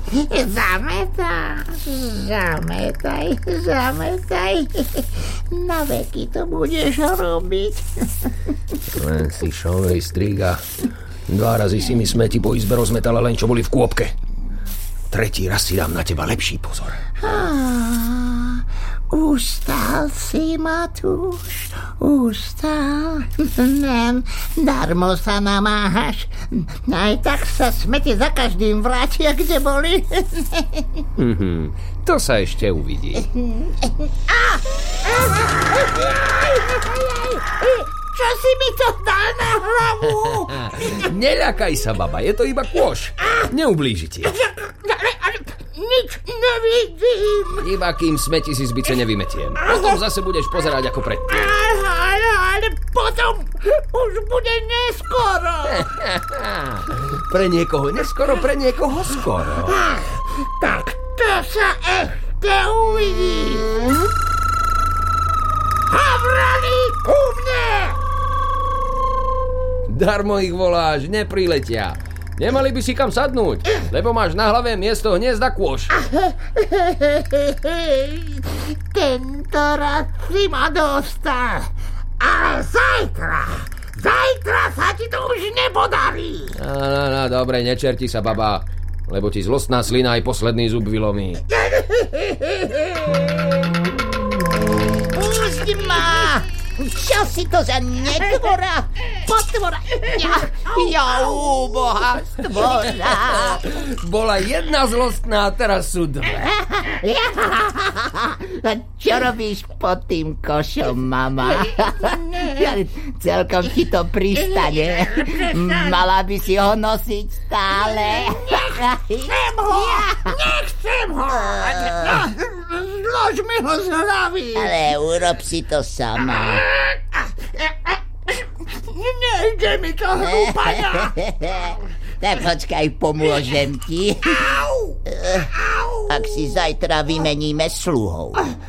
Zametaj. Na veky to budeš robiť. Len si šovej striga. 2 razy si mi smeti po izbe rozmetala, len čo boli v kôpke. 3. raz si dám na teba lepší pozor. Ustal si, Matúš, ustal. Darmo sa namáhaš. Aj tak sa smete za každým vrátia, kde boli. To sa ešte uvidí. Čo si mi to dal na hlavu? Neľakaj sa, baba, je to iba kôš. Neublíži ti. Nič nevidím. Iba kým smeti si z bice nevymetiem. Potom zase budeš pozerať ako predtým. Ale potom už bude neskoro. Pre niekoho neskoro, pre niekoho skoro. Tak to sa ešte uvidí. Havrani, ku mne! Darmo ich voláš, nepriletia. Nemali by si kam sadnúť, lebo máš na hlave miesto hniezda kôš. Tento raz si ma dostal. Ale zajtra sa ti to už nepodarí. No, dobre, nečerti sa, baba, lebo ti zlostná slina aj posledný zub vylomí. Pusť ma! Čo si to za netvora? Potvora! Ja úboha stvora! Bola jedna zlostná, teraz sú 2. Čo robíš pod tým košom, mama? Celkom ti to pristane. Mala by si ho nosiť stále. Nechcem ho! Zlož mi ho z hlavy! Ale urob si to sama. Nejde mi to, hlúpania. Tak počkaj, pomôžem ti. Ak si zajtra vymeníme sluhov.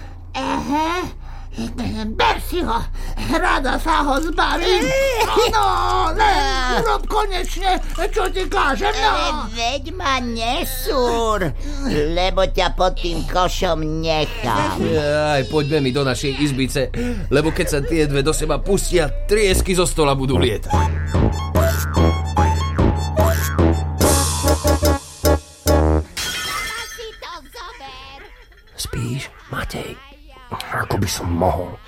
Ber si ho, rada sa ho zbavím. No, len urob konečne, čo ti kážem. Veď ma nesúr, lebo ťa pod tým košom nechám. Poďme mi do našej izbice, lebo keď sa tie dve do seba pustia, triesky zo stola budú lietať. Spíš, Matej? Ako by som mohol.